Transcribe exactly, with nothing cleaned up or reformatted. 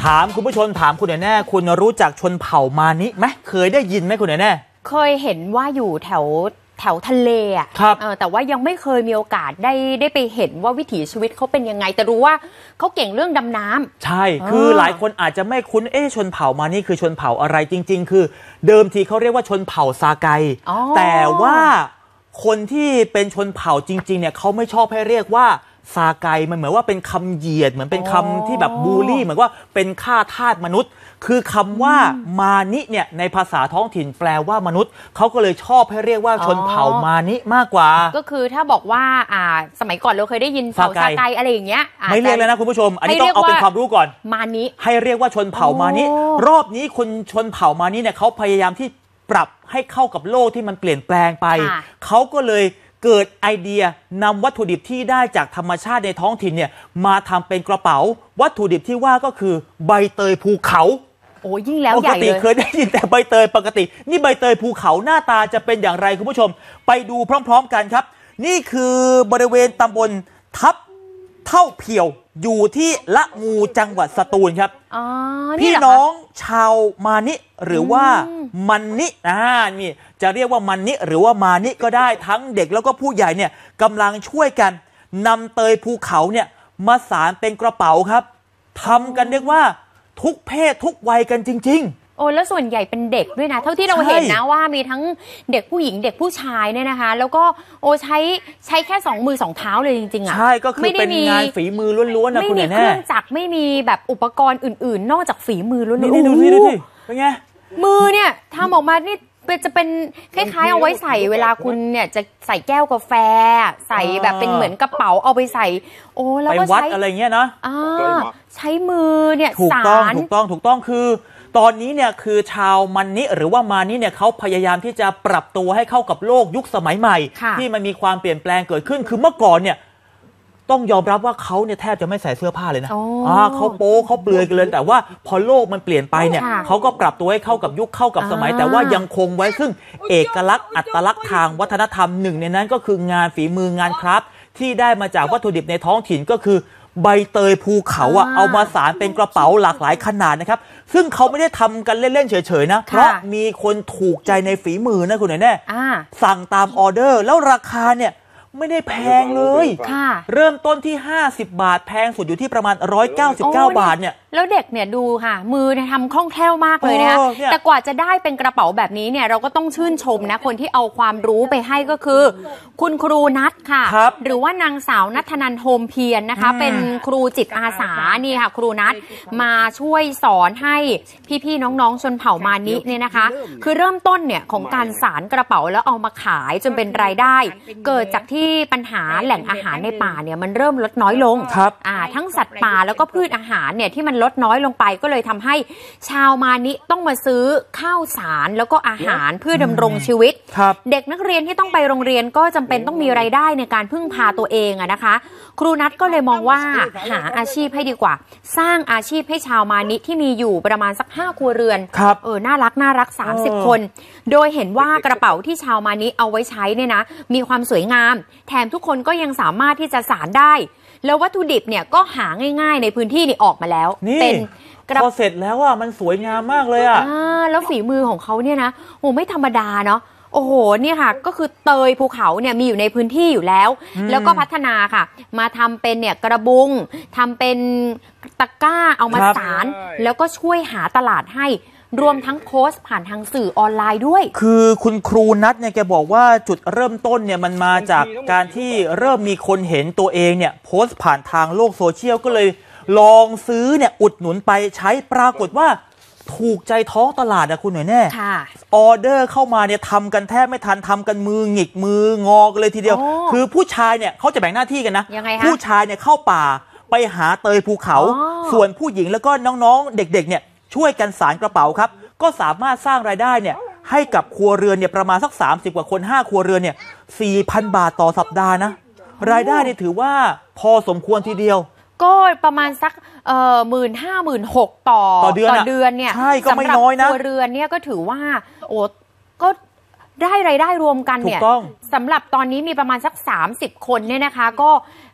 ถามคุณผู้ชมถามคุณแน่คุณรู้จักชนเผ่ามานิไหมเคยได้ยินไหมคุณแน่เคยเห็นว่าอยู่แถวแถวทะเลอ่ะแต่ว่ายังไม่เคยมีโอกาสได้ได้ไปเห็นว่าวิถีชีวิตเขาเป็นยังไงแต่รู้ว่าเขาเก่งเรื่องดำน้ำใช่คือหลายคนอาจจะไม่คุ้นเอ๊ะชนเผ่ามานี่คือชนเผ่าอะไรจริงๆคือเดิมทีเขาเรียกว่าชนเผ่าซาไกแต่ว่าคนที่เป็นชนเผ่าจริงๆเนี่ยเขาไม่ชอบให้เรียกว่าซาไกมันเหมือนว่าเป็นคำเหยียดเหมือนเป็นคำที่แบบบูลลี่เหมือนว่าเป็นฆ่าทาสมนุษย์คือคำว่ามานิเนี่ยในภาษาท้องถิ่นแปลว่ามนุษย์เขาก็เลยชอบให้เรียกว่าชนเผ่ามานิมากกว่าก็คือถ้าบอกว่าอ่าสมัยก่อนเราเคยได้ยินเผ่าซาไกอะไรอย่างเงี้ยไม่เรียกเลยนะคุณผู้ชมอันนี้ต้องเอาเป็นความรู้ก่อนมานิให้เรียกว่าชนเผ่ามานิรอบนี้คนชนเผ่ามานิเนี่ยเขาพยายามที่ปรับให้เข้ากับโลกที่มันเปลี่ยนแปลงไปเขาก็เลยเกิดไอเดียนำวัตถุดิบที่ได้จากธรรมชาติในท้องถิ่นเนี่ยมาทำเป็นกระเป๋าวัตถุดิบที่ว่าก็คือใบเตยภูเขาโอ้ยิ่งแล้วใหญ่เลยปกติเคยได้ยินแต่ใบเตยปกตินี่ใบเตยภูเขาหน้าตาจะเป็นอย่างไรคุณผู้ชมไปดูพร้อมๆกันครับนี่คือบริเวณตำบลทับเท่าเพียวอยู่ที่ละงูจังหวัดสตูลครับพี่น้องชาวมานิหรือว่ามันนิอ่านี่จะเรียกว่ามันนิหรือว่ามานิก็ได้ทั้งเด็กแล้วก็ผู้ใหญ่เนี่ยกำลังช่วยกันนำเตยภูเขาเนี่ยมาสานเป็นกระเป๋าครับทำกันเรียกว่าทุกเพศทุกวัยกันจริงๆโอ้แล้วส่วนใหญ่เป็นเด็กด้วยนะเท่าที่เราเห็นนะว่ามีทั้งเด็กผู้หญิงเด็กผู้ชายเนี่ยนะคะแล้วก็โอ้ใช้ใช้แค่สองมือสองเท้าเลยจริงๆอ่ะใช่ก็คือเป็นงานฝีมือล้วนๆนะคุณแน่ไม่มีเครื่องจักรไม่มีแบบอุปกรณ์อื่นๆนอกจากฝีมือล้วนๆนี่ดูสิดูสิเป็นไงมือเนี่ยทำออกมานี่จะเป็นคล้ายๆเอาไว้ใส่เวลาคุณเนี่ยจะใส่แก้วกาแฟใส่แบบเป็นเหมือนกระเป๋าเอาไปใส่โอ้แล้วก็ใช้อะไรเงี้ยนะใช้มือเนี่ยถูกต้องถูกต้องถูกต้องคือตอนนี้เนี่ยคือชาวมันนิหรือว่ามานิเนี่ยเขาพยายามที่จะปรับตัวให้เข้ากับโลกยุคสมัยใหม่ที่มันมีความเปลี่ยนแปลงเกิดขึ้นคือเมื่อก่อนเนี่ยต้องยอมรับว่าเขาเนี่ยแทบจะไม่ใส่เสื้อผ้าเลยนะอ่าเขาโป๊เขาเปลือยกันเลยแต่ว่าพอโลกมันเปลี่ยนไปเนี่ยเขาก็ปรับตัวให้เข้ากับยุคเข้ากับสมัยแต่ว่ายังคงไว้ซึ่งเอกลักษณ์อัตลักษณ์ทางวัฒนธรรมหนึ่งในนั้นก็คืองานฝีมืองานคราฟต์ที่ได้มาจากวัตถุดิบในท้องถิ่นก็คือใบเตยภูเขาอ่ะเอามาสานเป็นกระเป๋าหลากหลายขนาดนะครับซึ่งเขาไม่ได้ทำกันเล่นๆเฉยๆนะเพราะมีคนถูกใจในฝีมือนะคุณแน่สั่งตามออเดอร์แล้วราคาเนี่ยไม่ได้แพงเลยเริ่มต้นที่ห้าสิบบาทแพงสุดอยู่ที่ประมาณหนึ่งร้อยเก้าสิบเก้าบาทเนี่ยแล้วเด็กเนี่ยดูค่ะมือทำคล่องแคล่วมากเลยนะคะแต่กว่าจะได้เป็นกระเป๋าแบบนี้เนี่ยเราก็ต้องชื่นชมนะคนที่เอาความรู้ไปให้ก็คือคุณครูนัทค่ะหรือว่านางสาวณัฐนันท์โฮมเพียรนะคะเป็นครูจิตอาสานี่ค่ะครูนัทมาช่วยสอนให้พี่ๆน้องๆชนเผ่ามานิเนี่ยนะคะคือเริ่มต้นเนี่ยของการสานกระเป๋าแล้วเอามาขายจนเป็นรายได้เกิดจากที่ปัญหาแหล่งอาหารในป่าเนี่ยมันเริ่มลดน้อยลงอ่าทั้งสัตว์ป่าแล้วก็พืชอาหารเนี่ยที่มันลดน้อยลงไปก็เลยทำให้ชาวมานิต้องมาซื้อข้าวสารแล้วก็อาหารเพื่อดำรงชีวิตเด็กนักเรียนที่ต้องไปโรงเรียนก็จำเป็นต้องมีรายได้ในการพึ่งพาตัวเองอะนะคะครูนัทก็เลยมองว่าหาอาชีพให้ดีกว่าสร้างอาชีพให้ชาวมานิที่มีอยู่ประมาณสักห้าครัวเรือนเออน่ารักน่ารักสามสิบคนโดยเห็นว่ากระเป๋าที่ชาวมานิเอาไว้ใช้เนี่ยนะมีความสวยงามแถมทุกคนก็ยังสามารถที่จะสานได้แล้ววัตถุดิบเนี่ยก็หาง่ายๆในพื้นที่นี่ออกมาแล้วเป็นพอเสร็จแล้วอ่ะมันสวยงามมากเลยอ่ะแล้วฝีมือของเขาเนี่ยนะโอ้ไม่ธรรมดาเนาะโอ้โหเนี่ยค่ะก็คือเตยภูเขาเนี่ยมีอยู่ในพื้นที่อยู่แล้วแล้วก็พัฒนาค่ะมาทำเป็นเนี่ยกระบุงทำเป็นตะกร้าเอามาสานแล้วก็ช่วยหาตลาดให้รวมทั้งโพสต์ผ่านทางสื่อออนไลน์ด้วยคือคุณครูนัทเนี่ยแกบอกว่าจุดเริ่มต้นเนี่ยมันมาจากการที่เริ่มมีคนเห็นตัวเองเนี่ยโพสต์ผ่านทางโลกโซเชียลก็เลยลองซื้อเนี่ยอุดหนุนไปใช้ปรากฏว่าถูกใจท้องตลาดอะคุณหน่อยแน่ออเดอร์เข้ามาเนี่ยทำกันแทบไม่ทันทำกันมือหงิกมืองอกันเลยทีเดียวคือผู้ชายเนี่ยเขาจะแบ่งหน้าที่กันนะผู้ชายเนี่ยเข้าป่าไปหาเตยภูเขาส่วนผู้หญิงแล้วก็น้องๆเด็กๆเนี่ยช่วยกันสานกระเป๋าครับก็สามารถสร้างรายได้เนี่ยให้กับครัวเรือนเนี่ยประมาณสักสามสิบกว่าคนห้าครัวเรือนเนี่ย สี่พัน บาทต่อสัปดาห์นะรายได้เนี่ยถือว่าพอสมควรทีเดียวก็ประมาณสักเอ่อ หนึ่งหมื่นห้า หมื่นหกพัน ต่อต่อเดือนต่อเดือนเนี่ยใช่ก็ไม่น้อยนะสำหรับครัวเรือนเนี่ยก็ถือว่าโอ้ก็ได้รายได้รวมกันเนี่ยสำหรับตอนนี้มีประมาณสักสามสิบคนเนี่ยนะคะก็